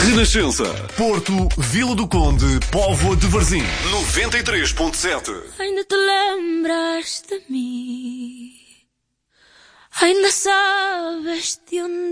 Renascença, Porto, Vila do Conde, Póvoa de Varzim, 93.7. Ainda te lembras de mim? Ainda sabes de onde